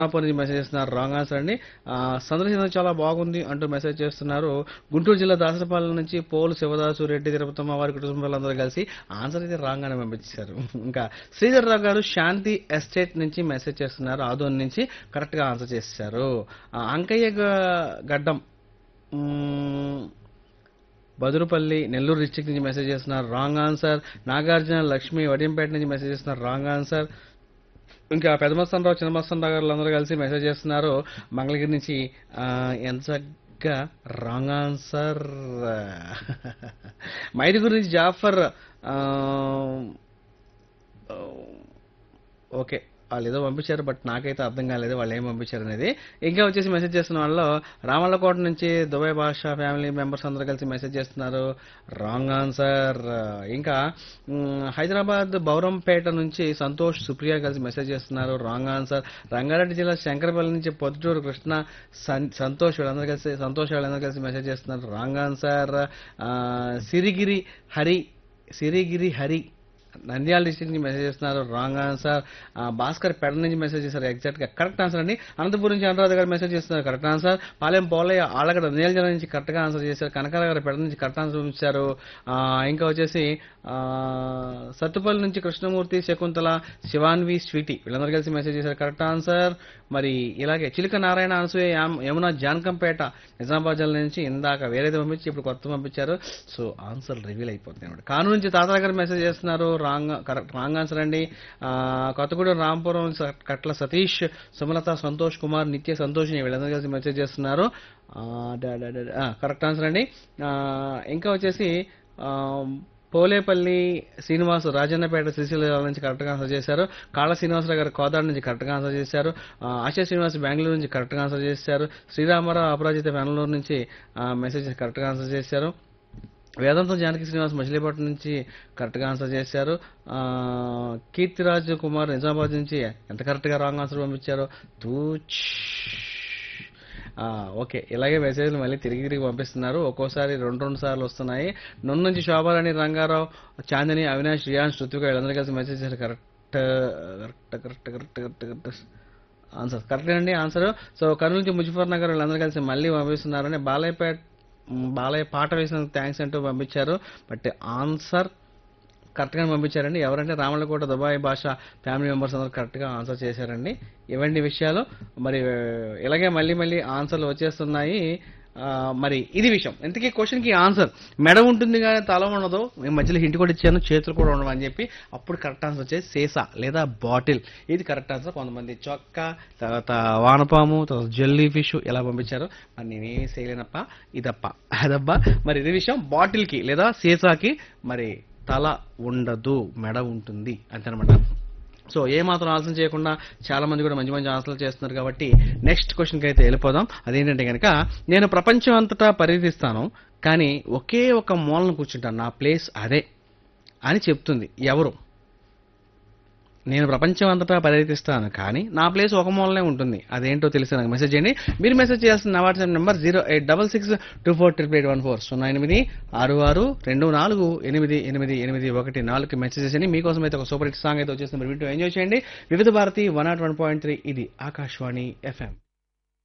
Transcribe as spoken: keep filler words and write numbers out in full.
అప్పటి నుంచి మెసేజ్ చేస్తున్నారు రాంగ్ ఆన్సర్ అండి. ఆ, సందర్శన చాలా బాగుంది అంటూ మెసేజ్ చేస్తున్నారు. గుంటూరు జిల్లా దాసరపాలెం నుంచి పోలు శివదాసు రెడ్డి తిరుపతమ్మ వారి కుటుంబాలందరూ కలిసి ఆన్సర్ అయితే రాంగ్ అని పంపించారు. ఇంకా శ్రీధర్ రావు గారు శాంతి ఎస్టేట్ నుంచి మెసేజ్ చేస్తున్నారు. ఆదోన్ నుంచి కరెక్ట్ గా ఆన్సర్ చేశారు. ఆ, అంకయ్య గ- గడ్డం మ్మ్, బదురుపల్లి నెల్లూరు డిస్ట్రిక్ట్ నుంచి మెసేజ్ చేస్తున్నారు రాంగ్ ఆన్సర్. నాగార్జున లక్ష్మి వడియంపేట నుంచి మెసేజ్ చేస్తున్నారు రాంగ్ ఆన్సర్. ఇంకా పెదమస్తనరావు చిన్నమస్తనరావు గారు అందరూ కలిసి మెసేజ్ చేస్తున్నారు మంగళగిరి నుంచి. ఆ, ఎంత చక్కగా రాంగ్ ఆన్సర్. మైదుగురి నుంచి జాఫర్. ఆ, ఓకే, వాళ్ళు ఏదో పంపించారు బట్ నాకైతే అర్థం కాలేదు వాళ్ళు ఏం పంపించారు అనేది. ఇంకా వచ్చేసి మెసేజ్ చేస్తున్న వాళ్ళు రామల్లకోట నుంచి దుబాయ్ భాష ఫ్యామిలీ మెంబర్స్ అందరూ కలిసి మెసేజ్ చేస్తున్నారు రాంగ్ ఆన్సర్. ఇంకా మ్, హైదరాబాద్ బౌరంపేట నుంచి సంతోష్ సుప్రియ కలిసి మెసేజ్ చేస్తున్నారు రాంగ్ ఆన్సర్. రంగారెడ్డి జిల్లా శంకరపల్లి నుంచి పొద్దుటూరు కృష్ణ సన్- సంతోష్ వీళ్ళందరూ కలిసి సంతోష్ వీళ్ళందరూ కలిసి మెసేజ్ చేస్తున్నారు రాంగ్ ఆన్సర్. ఆ, సిరిగిరి హరి సిరిగిరి హరి నంద్యాల డిస్ట్రిక్ట్ నుంచి మెసేజ్ చేస్తున్నారు రాంగ్ ఆన్సర్. ఆ, భాస్కర్ పెడ నుంచి మెసేజ్ చేస్తారు ఎగ్జాక్ట్ గా కరెక్ట్ ఆన్సర్ అండి. అనంతపురం నుంచి అనురాధ గారు మెసేజ్ చేస్తున్నారు కరెక్ట్ ఆన్సర్. పాలెం పోలయ్య ఆళ్ళగడ్డ నీలజల నుంచి కరెక్ట్ గా ఆన్సర్ చేశారు. కనకాల గారు పెడ నుంచి కరెక్ట్ ఆన్సర్ పంపించారు. ఆ, ఇంకా వచ్చేసి ఆ, సత్తుపల్లి నుంచి కృష్ణమూర్తి శకుంతల శివాన్వి స్వీటీ వీళ్ళందరూ కలిసి మెసేజ్ చేశారు కరెక్ట్ ఆన్సర్. మరి ఇలాగే చిలుక నారాయణ అనసూయ యామ్- యమున జానకంపేట నిజామాబాద్ జిల్లా నుంచి ఇందాక వేరేది పంపించి ఇప్పుడు కొత్త పంపించారు. సో ఆన్సర్ రివీల్ అయిపోతుంది అనమాట. కాను నుంచి తాతల గారు మెసేజ్ చేస్తున్నారు రాంగ్ కరెక్ట్ రాంగ్ ఆన్సర్ అండి. ఆ, కొత్తగూడెం రాంపురం స- కట్ల సతీష్ సుమలత సంతోష్ కుమార్ నిత్య సంతోషిని వీళ్ళందరూ కలిసి మెసేజ్ చేస్తున్నారు కరెక్ట్ ఆన్సర్ అండి. ఆ, ఇంకా వచ్చేసి ఆ, పోలేపల్లి శ్రీనివాస్ రాజన్నపేట శ్రీశైల నుంచి కరెక్ట్గా ఆన్సర్ చేశారు. కాళ్ళ శ్రీనివాసరావు గారు కోదాడ నుంచి కరెక్ట్గా ఆన్సర్ చేశారు. ఆ, ఆశా శ్రీనివాస్ బెంగళూరు నుంచి కరెక్ట్గా ఆన్సర్ చేశారు. శ్రీరామారావు అపరాజిత బెంగళూరు నుంచి ఆ, మెసేజ్ కరెక్ట్గా ఆన్సర్ చేశారు. వేదాంతం జానకి శ్రీనివాస్ మచిలీపట్నం నుంచి కరెక్ట్గా ఆన్సర్ చేశారు. ఆ, కీర్తిరాజ్ కుమార్ నిజామాబాద్ నుంచి ఎంత కరెక్ట్గా రాంగ్ ఆన్సర్ పంపించారో తూచ్. ఆ, ఓకే, ఇలాగే మెసేజ్లు మళ్ళీ తిరిగి తిరిగి పంపిస్తున్నారు. ఒక్కోసారి రెండు రెండు సార్లు వస్తున్నాయి. నన్ను నుంచి శోభారాణి రంగారావు చాందిని అవినాష్ రియాన్స్ ఋత్విక వీళ్ళందరూ కలిసి మెసేజ్ చేశారు correct correct correct correct correct correct answer correct అండి ఆన్సర్. సో కర్నూలు నుంచి ముజఫర్ నగర్ వీళ్ళందరూ కలిసి మళ్ళీ పంపిస్తున్నారని బాలయ్యపేట బాలయ్య పాట వేసినందుకు థ్యాంక్స్ అంటూ పంపించారు. బట్ ఆన్సర్ కరెక్ట్గా పంపించారండి. ఎవరంటే రామలకోట దుబాయ్ భాష ఫ్యామిలీ మెంబర్స్ అందరూ కరెక్ట్గా ఆన్సర్ చేశారండి. ఇవండి విషయాలు. మరి ఇలాగే మళ్ళీ మళ్ళీ ఆన్సర్లు వచ్చేస్తున్నాయి. ఆ, మరి ఇది విషయం. ఇంతకీ క్వశ్చన్కి ఆన్సర్ మెడ ఉంటుంది కానీ తల ఉండదు. నేను మధ్యలో హింట్ కూడా ఇచ్చాను చేతులు కూడా ఉండవు అని చెప్పి. అప్పుడు కరెక్ట్ ఆన్సర్ వచ్చేసి సీసా లేదా బాటిల్. ఇది కరెక్ట్ ఆన్సర్. కొంతమంది చొక్కా, తర్వాత వానపాము, తర్వాత జెల్లీ ఫిష్ ఇలా పంపించారు. మరి నేనేమి చేయలేనప్ప ఇదప్ప అదబ్బా. మరి ఇది విషయం. బాటిల్కి లేదా సీసాకి మరి తల ఉండదు మెడ ఉంటుంది అంతేనమాట. సో ఏ మాత్రం ఆలోచన చేయకుండా చాలా మంది కూడా మంచి మంచి ఆన్సర్లు చేస్తున్నారు కాబట్టి నెక్స్ట్ క్వశ్చన్కి అయితే వెళ్ళిపోదాం. అదేంటంటే కనుక నేను ప్రపంచం అంతటా పర్యటిస్తాను కానీ ఒకే ఒక మూలను కూర్చుంటాను నా ప్లేస్ అదే అని చెప్తుంది ఎవరు? నేను ప్రపంచం అంతటా పర్యటిస్తాను కానీ నా ప్లేస్ ఒక మూలనే ఉంటుంది అదేంటో తెలిసి నాకు మెసేజ్ చేయండి. మీరు మెసేజ్ చేయాల్సిన నా WhatsApp number zero eight double six two four triple eight one four సున్నా ఎనిమిది ఆరు ఆరు రెండు నాలుగు ఎనిమిది ఎనిమిది ఎనిమిది ఒకటి నాలుగుకి మెసేజ్ చేయండి. మీకోసం అయితే ఒక సూపర్ హిట్ సాంగ్ అయితే వచ్చేస్తుంది. మీరు వింటూ ఎంజాయ్ చేయండి. వివిధ Bharati one not one point three ఇది ఆకాశవాణి ఎఫ్ఎం.